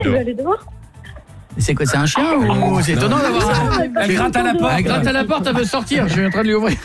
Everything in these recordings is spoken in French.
Je vais aller dehors. C'est quoi, c'est un chien ou c'est étonnant d'avoir Elle gratte à la porte. Elle gratte à la porte, elle veut sortir, je suis en train de lui ouvrir.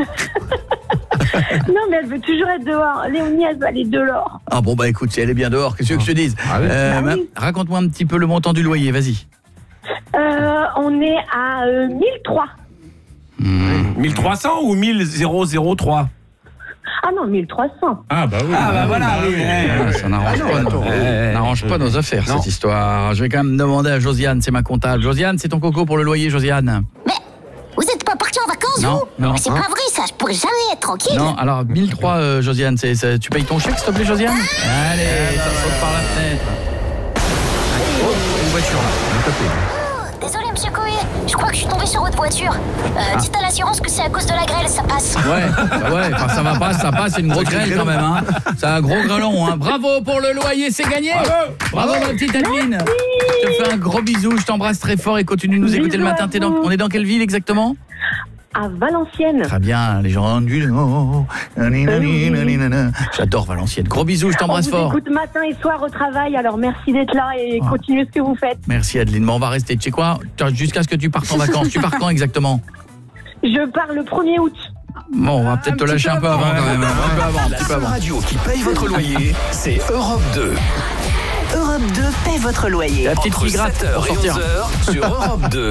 Non, mais elle veut toujours être dehors. Léonie, elle veut aller dehors. Ah bon, bah écoute, si elle est bien dehors, qu'est-ce que je te dise oui. Raconte-moi un petit peu le montant du loyer, vas-y. On est à 1003. 1300 ou 1003? Ah non, 1300. Ah bah oui. Ah bah voilà, oui. Ça n'arrange pas nos affaires, cette histoire. Je vais quand même demander à Josiane, c'est ma comptable. Josiane, c'est ton coco pour le loyer, Josiane. Mais vous êtes pas parti en vacances, Non, vous? non. Mais c'est pas vrai, ça, je pourrais jamais être tranquille. Non, alors 1003, Josiane, tu payes ton chèque, s'il te plaît, Josiane? Allez, ça saute par la fenêtre. Oh, une voiture là, à côté. Désolé, monsieur Coé, je crois que je suis tombé sur votre voiture. Dites à l'assurance que c'est à cause de la grêle, ça passe. Ouais, enfin ça va pas, ça passe, c'est une grosse grêle quand même, hein. C'est un gros grêlon, hein. Bravo pour le loyer, c'est gagné. Bravo ma petite Adeline. Je te fais un gros bisou, je t'embrasse très fort et continue de nous écouter le matin. On est dans quelle ville exactement? À Valenciennes. Très bien, les gens du Nord. J'adore Valenciennes. Gros bisous, je t'embrasse fort. On vous écoute matin et soir au travail, alors merci d'être là et continuez ce que vous faites. Merci Adeline, mais on va rester, tu sais quoi, jusqu'à ce que tu partes en vacances. Tu pars quand exactement? Je pars le 1er août. Bon, on va peut-être te lâcher un peu avant quand même. Un peu avant, La seule radio qui paye votre loyer, c'est Europe 2. Europe 2 paie votre loyer. La petite fille gratte pour sortir. 11h sur Europe 2.